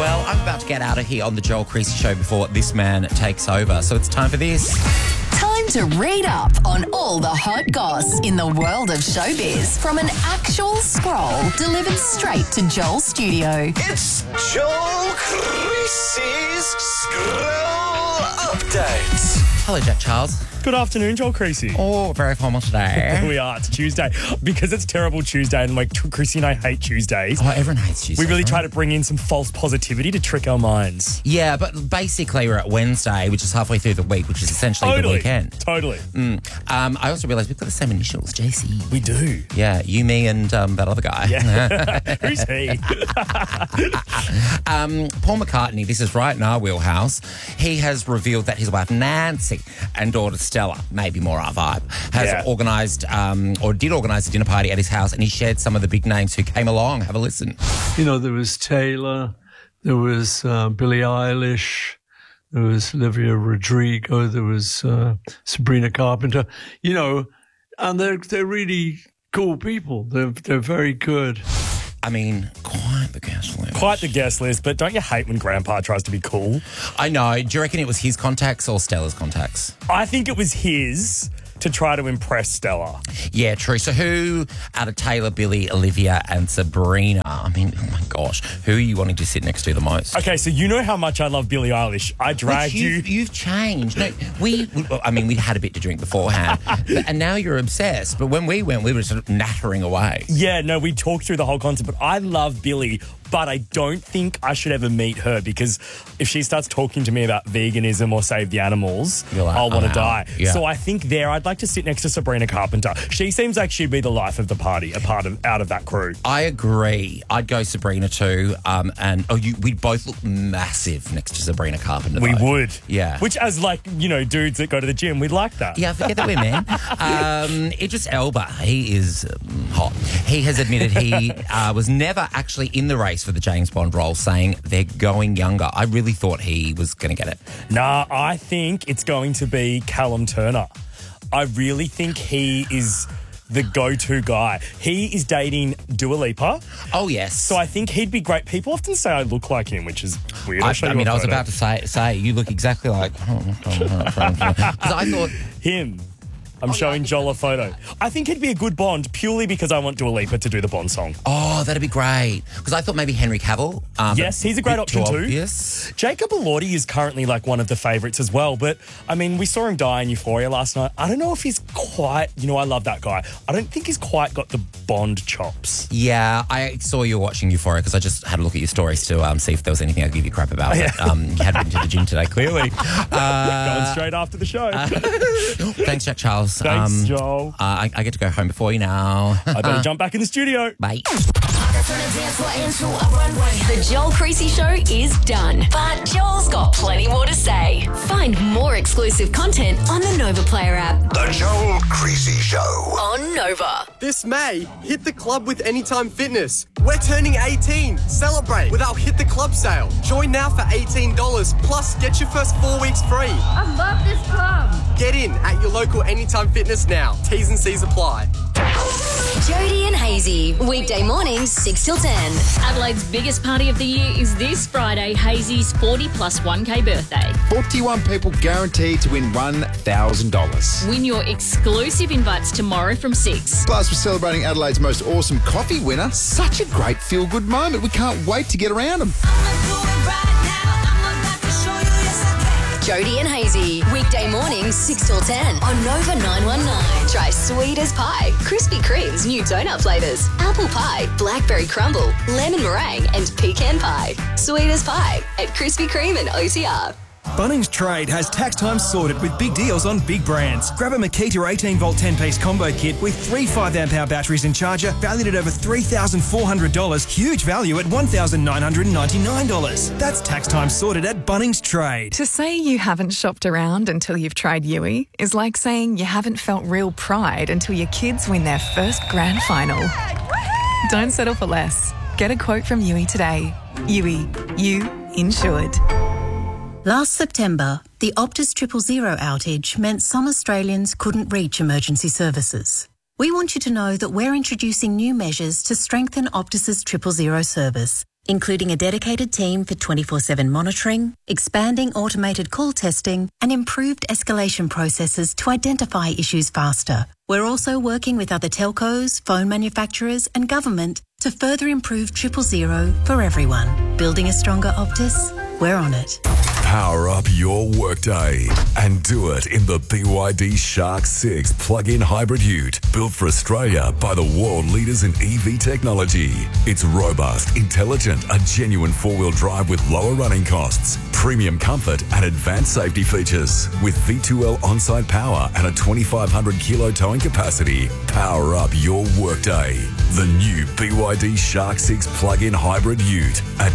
Well, I'm about to get out of here on the Joel Creasy Show before this man takes over. So it's time for this. Time to read up on all the hot goss in the world of showbiz from an actual scroll delivered straight to Joel's studio. It's Joel Creasy's Scroll Update. Hello, Jack Charles. Good afternoon, Joel Creasy. Oh, very formal today. We are. It's Tuesday. Because it's Terrible Tuesday and Creasy and I hate Tuesdays. Oh, everyone hates Tuesdays. We really right? try to bring in some false positivity to trick our minds. Yeah, but basically we're at Wednesday, which is halfway through the week, which is essentially the weekend. Totally. I also realised we've got the same initials, JC. We do. Yeah, you, me, and that other guy. Yeah. Who's he? Paul McCartney, this is right in our wheelhouse. He has revealed that his wife Nancy and daughter Stella, maybe more our vibe, has organised or did organise a dinner party at his house, and he shared some of the big names who came along. Have a listen. You know, there was Taylor, there was Billie Eilish, there was Olivia Rodrigo, there was Sabrina Carpenter, you know, and they're really cool people. They're very good. I mean, quite the guest list. Quite the guest list, but don't you hate when Grandpa tries to be cool? I know. Do you reckon it was his contacts or Stella's contacts? I think it was his to try to impress Stella. Yeah, true. So who out of Taylor, Billy, Olivia and Sabrina, I mean, oh my gosh, who are you wanting to sit next to the most? Okay, so you know how much I love Billie Eilish. I dragged you. You've changed. No, we had a bit to drink beforehand, and now you're obsessed. But when we went, we were sort of nattering away. Yeah, no, we talked through the whole concept, but I love Billie, but I don't think I should ever meet her because if she starts talking to me about veganism or save the animals, like, I'll want to die. Yeah. So I think I'd like to sit next to Sabrina Carpenter. She seems like she'd be the life of the party, out of that crew. I agree. I'd go Sabrina too. We'd both look massive next to Sabrina Carpenter. We would. Yeah. Which, as dudes that go to the gym, we'd like that. Yeah, forget that we're men. Idris Elba, he is hot. He has admitted he was never actually in the race for the James Bond role, saying they're going younger. I really thought he was going to get it. Nah, I think it's going to be Callum Turner. I really think he is the go-to guy. He is dating Dua Lipa. Oh, yes. So I think he'd be great. People often say I look like him, which is weird. I was about to say you look exactly like... Because I thought... Him. I'm showing Joel a photo. I think he'd be a good Bond purely because I want Dua Lipa to do the Bond song. Oh, that'd be great. Because I thought maybe Henry Cavill. Yes, he's a great option too. Obvious. Jacob Elordi is currently one of the favourites as well. But, I mean, we saw him die in Euphoria last night. I don't know if he's quite... I love that guy. I don't think he's quite got the Bond chops. Yeah, I saw you watching Euphoria because I just had a look at your stories to see if there was anything I could give you crap about. But you hadn't been to the gym today, clearly. Going straight after the show. Thanks, Jack Charles. Thanks, Joel. I get to go home before you now. I better jump back in the studio. Bye. The Joel Creasy Show is done, but Joel's got plenty more to say. Find more exclusive content on the Nova Player app. The Joel Creasy Show. On Nova. This May, hit the club with Anytime Fitness. We're turning 18. Celebrate with our Hit the Club sale. Join now for $18, plus get your first 4 weeks free. I love this club. Get in at your local Anytime Fitness now. T's and C's apply. Jody and Hazy, weekday mornings 6 till 10. Adelaide's biggest party of the year is this Friday, Hazy's 40 plus 1K birthday. 41 people guaranteed to win $1,000. Win your exclusive invites tomorrow from 6. Plus, we're celebrating Adelaide's most awesome coffee winner. Such a great feel-good moment. We can't wait to get around them. Jody and Hazy, weekday mornings 6 till 10 on Nova 919. Try sweet as pie, Krispy Kreme's new donut flavours, apple pie, blackberry crumble, lemon meringue and pecan pie. Sweet as pie at Krispy Kreme and OTR. Bunnings Trade has tax time sorted with big deals on big brands. Grab a Makita 18-volt 10-piece combo kit with 3 5-amp-hour batteries and charger valued at over $3,400. Huge value at $1,999. That's tax time sorted at Bunnings Trade. To say you haven't shopped around until you've tried Yui is like saying you haven't felt real pride until your kids win their first grand final. Don't settle for less. Get a quote from Yui today. Yui, you insured. Last September, the Optus 000 outage meant some Australians couldn't reach emergency services. We want you to know that we're introducing new measures to strengthen Optus's 000 service, including a dedicated team for 24/7 monitoring, expanding automated call testing, and improved escalation processes to identify issues faster. We're also working with other telcos, phone manufacturers, and government to further improve 000 for everyone. Building a stronger Optus? We're on it. Power up your workday and do it in the BYD Shark 6 plug-in hybrid ute, built for Australia by the world leaders in EV technology. It's robust, intelligent, a genuine four-wheel drive with lower running costs, premium comfort and advanced safety features. With V2L on-site power and a 2,500 kilo towing capacity, power up your workday. The new BYD Shark 6 plug-in hybrid ute at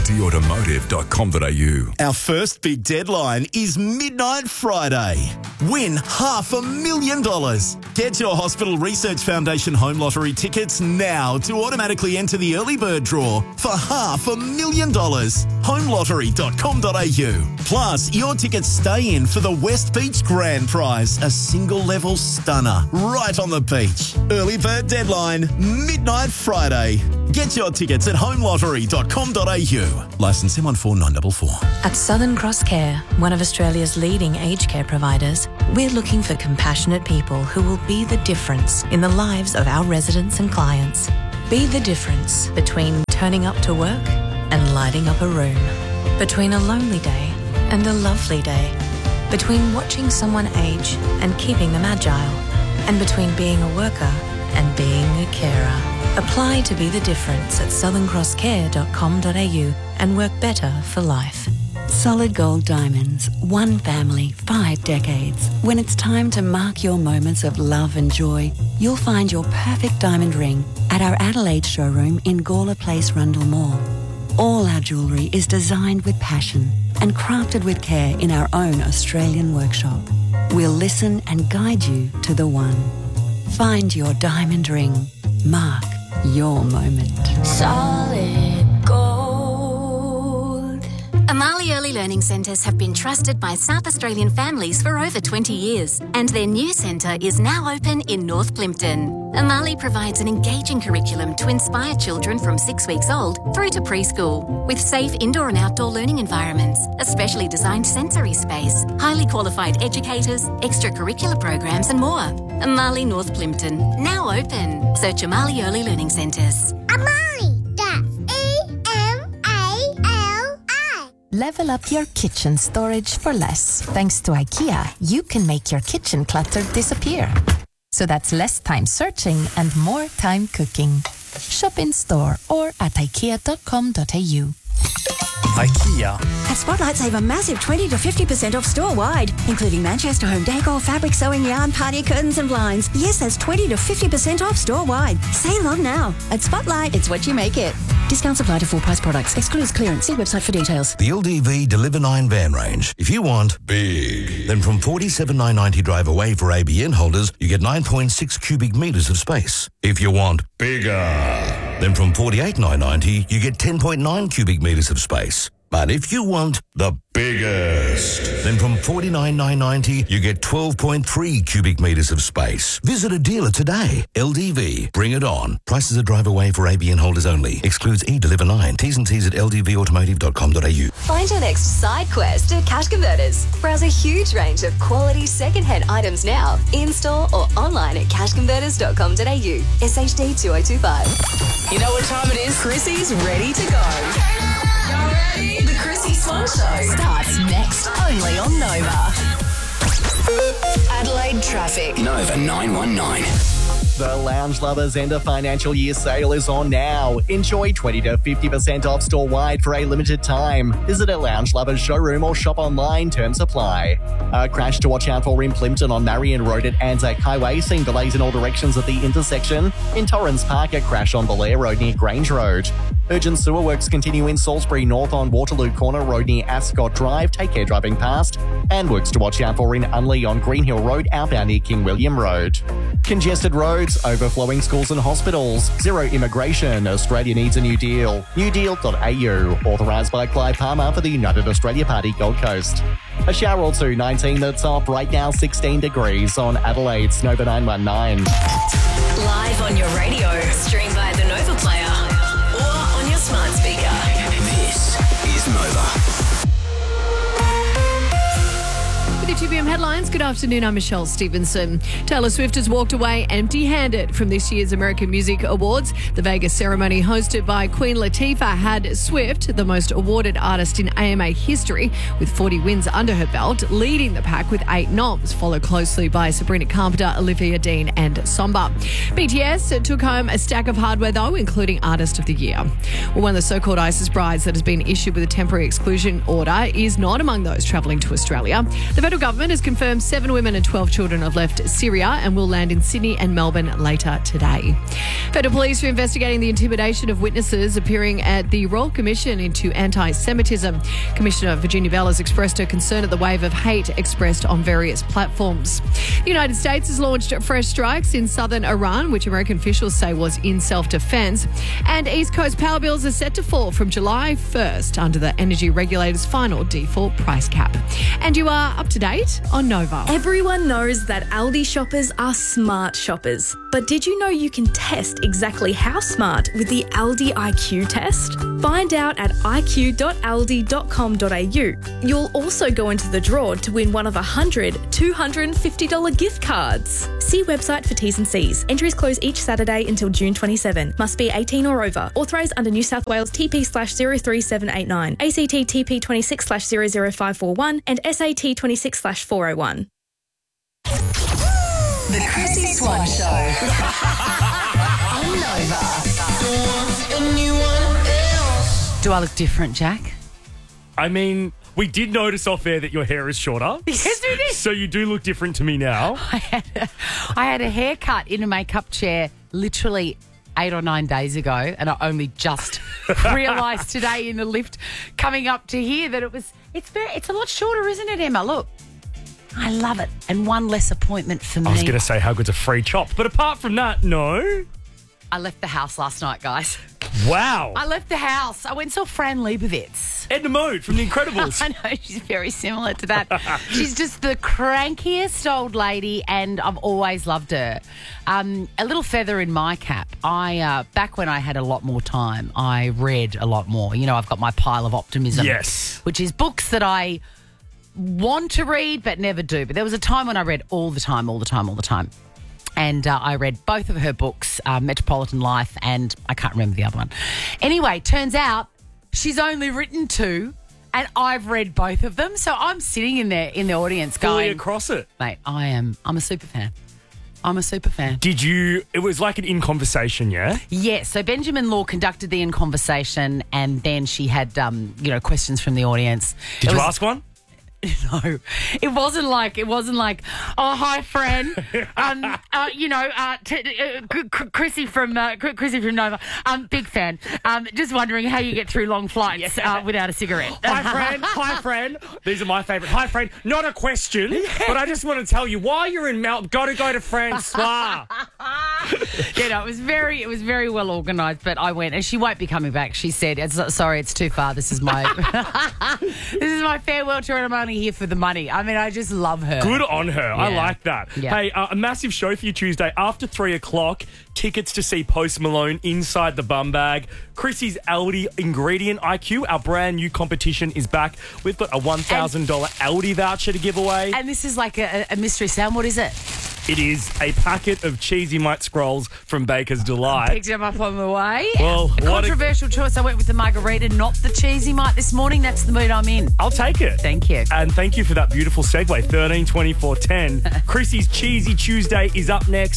bydautomotive.com.au. Our first big deadline is Midnight Friday. Win $500,000. Get your Hospital Research Foundation Home Lottery tickets now to automatically enter the early bird draw for $500,000. Homelottery.com.au. Plus, your tickets stay in for the West Beach Grand Prize, a single-level stunner right on the beach. Early bird deadline, Midnight Friday. Get your tickets at homelottery.com.au. Licence M14944. At Southern Cross Care, one of Australia's leading aged care providers, we're looking for compassionate people who will be the difference in the lives of our residents and clients. Be the difference between turning up to work and lighting up a room. Between a lonely day and a lovely day. Between watching someone age and keeping them agile. And between being a worker and being a carer. Apply to be the difference at southerncrosscare.com.au and work better for life. Solid Gold Diamonds, one family, 5 decades. When it's time to mark your moments of love and joy, you'll find your perfect diamond ring at our Adelaide showroom in Gawler Place, Rundle Mall. All our jewellery is designed with passion and crafted with care in our own Australian workshop. We'll listen and guide you to the one. Find your diamond ring. Mark your moment. Solid Gold. Amali Early Learning Centres have been trusted by South Australian families for over 20 years, and their new centre is now open in North Plimpton. Amali provides an engaging curriculum to inspire children from 6 weeks old through to preschool, with safe indoor and outdoor learning environments, a specially designed sensory space, highly qualified educators, extracurricular programs and more. Amali North Plimpton, now open. Search Amali Early Learning Centres. Amali, that's E-M-A-L-I. Level up your kitchen storage for less. Thanks to IKEA, you can make your kitchen clutter disappear. So that's less time searching and more time cooking. Shop in store or at ikea.com.au. IKEA. At Spotlight, save a massive 20 to 50% off store-wide, including Manchester home decor, fabric, sewing, yarn, party curtains and blinds. Yes, that's 20 to 50% off store-wide. Save on now. At Spotlight, it's what you make it. Discounts apply to full-price products. Excludes clearance. See website for delights. The LDV Deliver 9 van range. If you want big, then from $47,990 drive away for ABN holders, you get 9.6 cubic metres of space. If you want bigger, then from $48,990 you get 10.9 cubic metres of space. But if you want the biggest, then from $49,990 you get 12.3 cubic metres of space. Visit a dealer today. LDV, bring it on. Prices are drive away for ABN holders only. Excludes eDeliver 9. T's and C's at ldvautomotive.com.au. Find your next side quest at Cash Converters. Browse a huge range of quality second-hand items now, in-store or online at cashconverters.com.au. SHD 2025. You know what time it is? Chrissy's ready to go. Y'all ready? The Chrissy Swan Show starts next, only on Nova. Adelaide traffic. Nova 919. The Lounge Lovers End of Financial Year sale is on now. Enjoy 20 to 50% off store-wide for a limited time. Visit a Lounge Lovers showroom or shop online. Terms apply. A crash to watch out for in Plimpton on Marion Road at Anzac Highway, seeing delays in all directions at the intersection. In Torrens Park, a crash on Belair Road near Grange Road. Urgent sewer works continue in Salisbury North on Waterloo Corner Road near Ascot Drive. Take care driving past. And works to watch out for in Unley on Green Hill Road, outbound near King William Road. Congested roads, overflowing schools and hospitals. Zero immigration. Australia needs a new deal. Newdeal.au. Authorised by Clive Palmer for the United Australia Party Gold Coast. A shower or two, 19 the top. Right now, 16 degrees on Adelaide's Nova 919. Live on your radio. Stream via the Nova Player or on your smart speaker. 2PM headlines. Good afternoon, I'm Michelle Stevenson. Taylor Swift has walked away empty-handed from this year's American Music Awards. The Vegas ceremony hosted by Queen Latifah had Swift, the most awarded artist in AMA history, with 40 wins under her belt, leading the pack with 8 noms, followed closely by Sabrina Carpenter, Olivia Dean and Somba. BTS took home a stack of hardware though, including Artist of the Year. Well, one of the so-called ISIS brides that has been issued with a temporary exclusion order is not among those travelling to Australia. The federal government has confirmed 7 women and 12 children have left Syria and will land in Sydney and Melbourne later today. Federal police are investigating the intimidation of witnesses appearing at the Royal Commission into Anti-Semitism. Commissioner Virginia Bell has expressed her concern at the wave of hate expressed on various platforms. The United States has launched fresh strikes in southern Iran, which American officials say was in self-defense. And East Coast power bills are set to fall from July 1st under the energy regulator's final default price cap. And you are up to date on Nova. Everyone knows that Aldi shoppers are smart shoppers. But did you know you can test exactly how smart with the Aldi IQ test? Find out at iq.aldi.com.au. You'll also go into the draw to win one of 100 $250 gift cards. See website for T's and C's. Entries close each Saturday until June 27. Must be 18 or over. Authorised under New South Wales TP/03789, ACT TP 26/00541 and SAT 26/401. The Chrissy Swan Show. On Nova. Do I look different, Jack? I mean, we did notice off air that your hair is shorter. Yes, we did. So you do look different to me now. I had a haircut in a makeup chair literally 8 or 9 days ago, and I only just realised today in the lift coming up to here that it's a lot shorter, isn't it, Emma? Look. I love it. And one less appointment for me. I was going to say, how good's a free chop? But apart from that, no. I left the house last night, guys. Wow. I left the house. I went and saw Fran Lebowitz. Edna Mode from The Incredibles. I know, she's very similar to that. She's just the crankiest old lady, and I've always loved her. A little feather in my cap. Back when I had a lot more time, I read a lot more. You know, I've got my pile of optimism. Yes. Which is books that I want to read but never do. But there was a time when I read all the time. And I read both of her books, Metropolitan Life and I can't remember the other one. Anyway, turns out she's only written 2 and I've read both of them. So I'm sitting in there in the audience Fully going, across it. Mate, I'm a super fan. I'm a super fan. It was like an in conversation, yeah? Yeah, so Benjamin Law conducted the in conversation and then she had, questions from the audience. Did you ask one? No, it wasn't like, oh, hi, friend. Chrissy from Nova. Big fan. Just wondering how you get through long flights without a cigarette. Hi, friend. These are my favourite. Hi, friend. Not a question, but I just want to tell you while you're in Melbourne, got to go to Francois. It was very well organised, but I went, and she won't be coming back. She said, sorry, it's too far. This is my farewell tour and I'm only here for the money. I mean, I just love her. Good on her. Yeah. I like that. Yeah. Hey, a massive show for you Tuesday after 3 o'clock. Tickets to see Post Malone inside the bum bag. Chrissy's Aldi Ingredient IQ, our brand new competition, is back. We've got a $1,000 Aldi voucher to give away. And this is like a mystery sound. What is it? It is a packet of Cheesy Mite Scrolls from Baker's Delight. Picked them up on the way. Well, a controversial choice. I went with the margarita, not the Cheesy Mite this morning. That's the mood I'm in. I'll take it. Thank you. And thank you for that beautiful segue. 13 24 10. Chrissy's Cheesy Tuesday is up next.